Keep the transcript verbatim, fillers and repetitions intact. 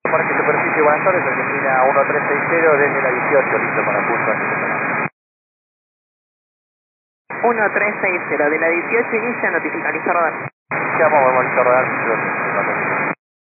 Parque Superficie, buenas tardes, Argentina uno tres seis cero desde la dieciocho, listo para curso. uno tres seis cero de la dieciocho inicia, notifica, listo rodar. Ya vamos, vamos a radar,